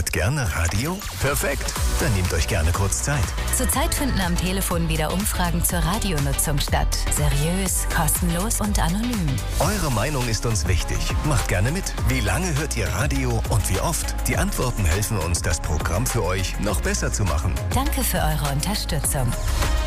Hört gerne Radio? Perfekt, dann nehmt euch gerne kurz Zeit. Zurzeit finden am Telefon wieder Umfragen zur Radionutzung statt. Seriös, kostenlos und anonym. Eure Meinung ist uns wichtig. Macht gerne mit. Wie lange hört ihr Radio und wie oft? Die Antworten helfen uns, das Programm für euch noch besser zu machen. Danke für eure Unterstützung.